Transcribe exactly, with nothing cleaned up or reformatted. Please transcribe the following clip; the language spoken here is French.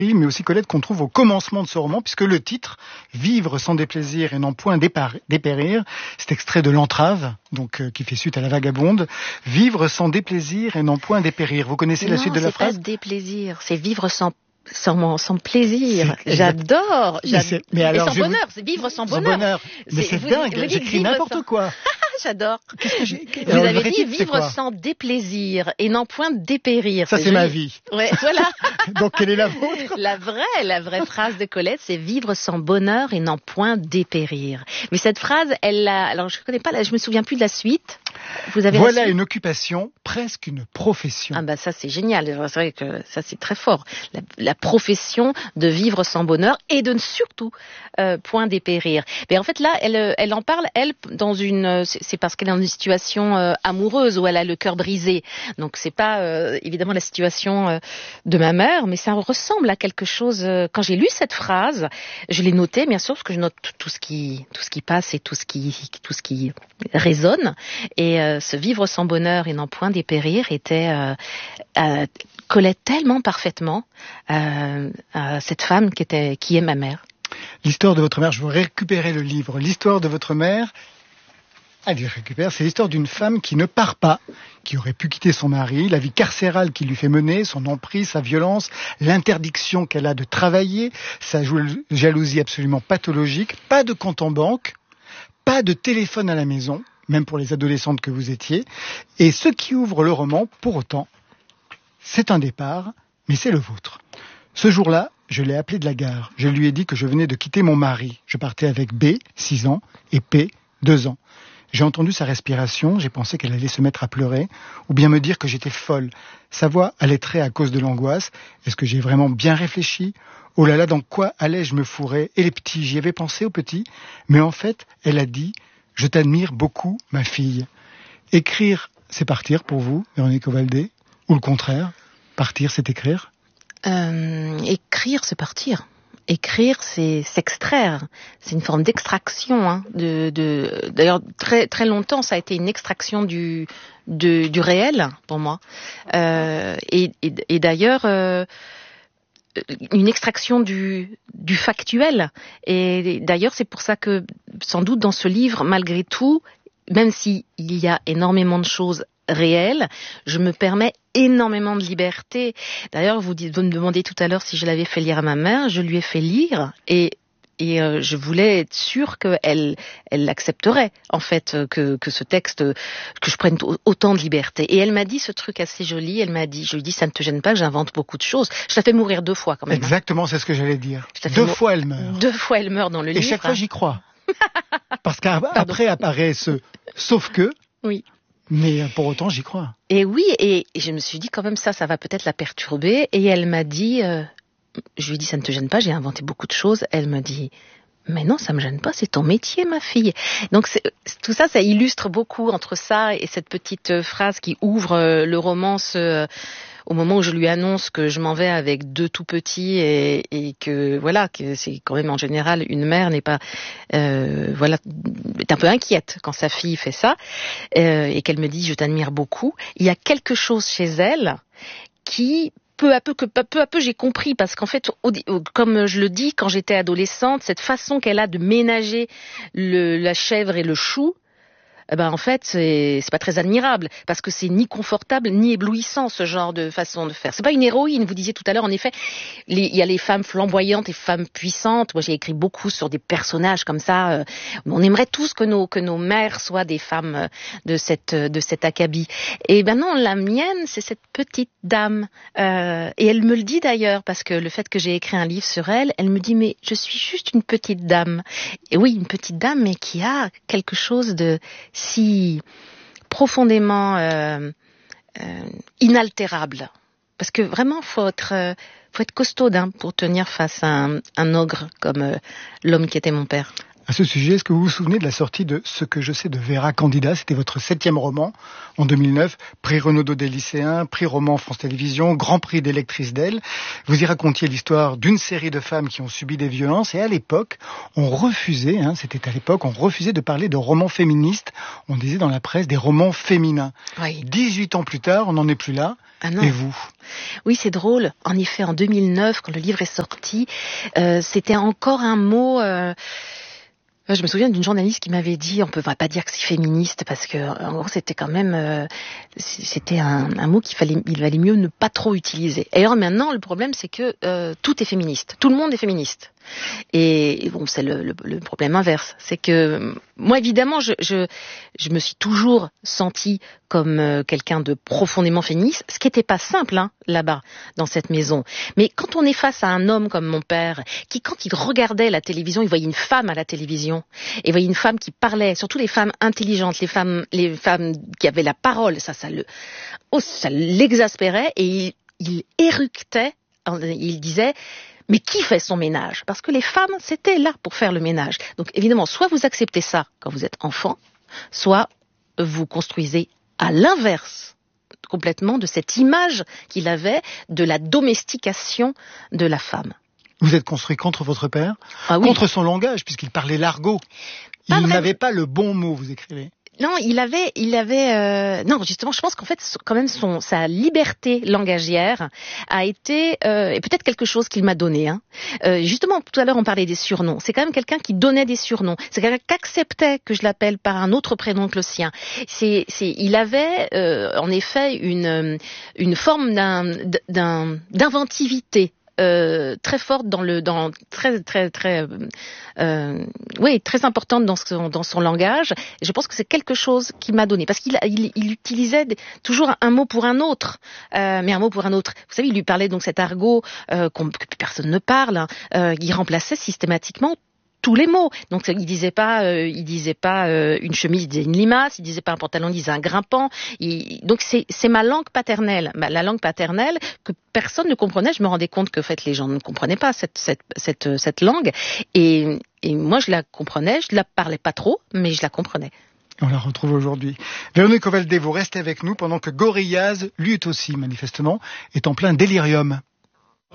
mais aussi Colette qu'on trouve au commencement de ce roman, puisque le titre, Vivre sans déplaisir et n'en point dépar- dépérir, c'est extrait de L'Entrave, donc euh, qui fait suite à La Vagabonde. Vivre sans déplaisir et n'en point dépérir. Vous connaissez non, la suite de la phrase? Non, c'est pas déplaisir, c'est vivre sans Sans, sans plaisir. C'est j'adore, mais, j'adore. mais alors, et sans bonheur, vous... c'est vivre sans bonheur. Sans bonheur. Mais c'est, c'est dingue, vous j'écris n'importe sans... quoi. J'adore. Qu'est-ce que j'ai... Vous alors, avez dit vivre sans déplaisir et n'en point dépérir. Ça, c'est, c'est ma vie. Ouais, voilà. Donc, quelle est la vôtre? La vraie, la vraie phrase de Colette, c'est vivre sans bonheur et n'en point dépérir. Mais cette phrase, elle l'a, alors je connais pas, je me souviens plus de la suite. Vous avez voilà une occupation, presque une profession. Ah bah ça c'est génial, c'est vrai que ça c'est très fort. La, la profession de vivre sans bonheur et de ne surtout euh, point dépérir. Mais en fait là, elle, elle en parle, elle, dans une, c'est parce qu'elle est dans une situation euh, amoureuse où elle a le cœur brisé. Donc c'est pas euh, évidemment la situation euh, de ma mère, mais ça ressemble à quelque chose. Euh, quand j'ai lu cette phrase, je l'ai notée bien sûr parce que je note tout ce qui, tout ce qui passe et tout ce qui, tout ce qui résonne. Et euh, ce vivre sans bonheur et n'en point dépérir était euh, euh, collait tellement parfaitement euh, à cette femme qui était qui est ma mère. L'histoire de votre mère, je veux récupérer le livre. L'histoire de votre mère, allez, je récupère, c'est l'histoire d'une femme qui ne part pas, qui aurait pu quitter son mari, la vie carcérale qu'il lui fait mener, son emprise, sa violence, l'interdiction qu'elle a de travailler, sa jalousie absolument pathologique, pas de compte en banque, pas de téléphone à la maison, même pour les adolescentes que vous étiez. Et ce qui ouvre le roman, pour autant, c'est un départ, mais c'est le vôtre. Ce jour-là, je l'ai appelé de la gare. Je lui ai dit que je venais de quitter mon mari. Je partais avec B, six ans, et P, deux ans. J'ai entendu sa respiration, j'ai pensé qu'elle allait se mettre à pleurer, ou bien me dire que j'étais folle. Sa voix allaitrait à cause de l'angoisse. Est-ce que j'ai vraiment bien réfléchi ? Oh là là, dans quoi allais-je me fourrer ? Et les petits, j'y avais pensé aux petits. Mais en fait, elle a dit... Je t'admire beaucoup, ma fille. Écrire, c'est partir pour vous, Véronique Ovaldé, ou le contraire, partir, c'est écrire euh, Écrire, c'est partir. Écrire, c'est s'extraire. C'est une forme d'extraction. Hein, de, de, d'ailleurs, très, très longtemps, ça a été une extraction du, de, du réel, pour moi. Euh, et, et, et d'ailleurs... Euh, une extraction du, du factuel. Et d'ailleurs, c'est pour ça que, sans doute, dans ce livre, malgré tout, même s'il y a énormément de choses réelles, je me permets énormément de liberté. D'ailleurs, vous, dites, vous me demandez tout à l'heure si je l'avais fait lire à ma mère. Je lui ai fait lire et Et euh, je voulais être sûre qu'elle elle l'accepterait, en fait, que, que ce texte, que je prenne autant de liberté. Et elle m'a dit ce truc assez joli, elle m'a dit, je lui dis, ça ne te gêne pas que j'invente beaucoup de choses. Je la fais mourir deux fois quand même. Exactement, hein. c'est ce que j'allais dire. Deux mou- fois elle meurt. Deux fois elle meurt dans le Et livre. Et chaque fois j'y crois. Parce qu'après apparaît ce « sauf que ». Oui. Mais pour autant, j'y crois. Et oui, et je me suis dit quand même ça, ça va peut-être la perturber. Et elle m'a dit... Euh, Je lui ai dit, ça ne te gêne pas, j'ai inventé beaucoup de choses. Elle me dit, mais non, ça me gêne pas, c'est ton métier, ma fille. Donc c'est, tout ça, ça illustre beaucoup entre ça et cette petite phrase qui ouvre le roman ce, au moment où je lui annonce que je m'en vais avec deux tout petits et, et que voilà, que c'est quand même en général une mère n'est pas, euh, voilà, est un peu inquiète quand sa fille fait ça euh, et qu'elle me dit, je t'admire beaucoup. Il y a quelque chose chez elle qui peu à peu, que peu à peu j'ai compris, parce qu'en fait, au, comme je le dis, quand j'étais adolescente, cette façon qu'elle a de ménager le, la chèvre et le chou, eh ben en fait, c'est, c'est pas très admirable, parce que c'est ni confortable, ni éblouissant, ce genre de façon de faire. C'est pas une héroïne, vous disiez tout à l'heure, en effet, les, il y a les femmes flamboyantes et femmes puissantes. Moi, j'ai écrit beaucoup sur des personnages comme ça. Euh, on aimerait tous que nos, que nos mères soient des femmes de cette, de cet acabit. Et ben non, la mienne, c'est cette petite dame. Euh, et elle me le dit d'ailleurs, parce que le fait que j'ai écrit un livre sur elle, elle me dit, mais je suis juste une petite dame. Et oui, une petite dame, mais qui a quelque chose de si profondément euh, euh, inaltérable. Parce que vraiment, faut être, euh, faut être costaude hein, pour tenir face à un, un ogre comme euh, l'homme qui était mon père. À ce sujet, est-ce que vous vous souvenez de la sortie de Ce que je sais de Vera Candida? C'était votre septième roman en deux mille neuf, prix Renaudot des lycéens, prix roman France Télévisions, grand prix des lectrices d'elle. Vous y racontiez l'histoire d'une série de femmes qui ont subi des violences et à l'époque, on refusait, hein, c'était à l'époque, on refusait de parler de romans féministes. On disait dans la presse des romans féminins. Oui. dix-huit ans plus tard, on n'en est plus là. Ah non. Et vous? Oui, c'est drôle. En effet, en deux mille neuf, quand le livre est sorti, euh, c'était encore un mot... Euh... Je me souviens d'une journaliste qui m'avait dit, on peut pas dire que c'est féministe parce que en gros c'était quand même, euh, c'était un, un mot qu'il fallait, il valait mieux ne pas trop utiliser. Et alors maintenant le problème c'est que euh, tout est féministe, tout le monde est féministe. Et bon, c'est le, le, le problème inverse, c'est que moi évidemment je, je, je me suis toujours sentie comme euh, quelqu'un de profondément féministe, ce qui n'était pas simple hein, là-bas dans cette maison. Mais quand on est face à un homme comme mon père, qui quand il regardait la télévision, il voyait une femme à la télévision, et il voyait une femme qui parlait, surtout les femmes intelligentes, les femmes, les femmes qui avaient la parole, ça, ça le, oh, ça l'exaspérait et il, il éructait, il disait. Mais qui fait son ménage? Parce que les femmes, c'était là pour faire le ménage. Donc évidemment, soit vous acceptez ça quand vous êtes enfant, soit vous construisez à l'inverse complètement de cette image qu'il avait de la domestication de la femme. Vous êtes construit contre votre père, ah, oui. contre son langage, puisqu'il parlait l'argot. Il vrai... n'avait pas le bon mot, vous écrivez. Non, il avait, il avait, euh... non, justement, je pense qu'en fait, quand même, son, sa liberté langagière a été, euh, et peut-être quelque chose qu'il m'a donné. Hein. Euh, justement, tout à l'heure, on parlait des surnoms. C'est quand même quelqu'un qui donnait des surnoms. C'est quelqu'un qui acceptait que je l'appelle par un autre prénom que le sien. C'est, c'est, il avait, euh, en effet, une, une forme d'un, d'un, d'inventivité. Euh, très forte dans le dans très très très euh, oui très importante dans son dans son langage. Et je pense que c'est quelque chose qui m'a donné parce qu'il il, il utilisait des, toujours un, un mot pour un autre, euh, mais un mot pour un autre. Vous savez, il lui parlait donc cet argot euh, qu'on, que plus personne ne parle. Hein, euh, il remplaçait systématiquement tous les mots. Donc il disait pas, euh, il disait pas euh, une chemise, il disait une limace, il disait pas un pantalon, il disait un grimpant. Il... Donc c'est c'est ma langue paternelle, la langue paternelle que personne ne comprenait. Je me rendais compte que en fait les gens ne comprenaient pas cette cette cette cette langue et et moi je la comprenais, je la parlais pas trop, mais je la comprenais. On la retrouve aujourd'hui. Véronique Ovaldé, vous restez avec nous pendant que Gorillaz, lui aussi manifestement, est en plein délirium.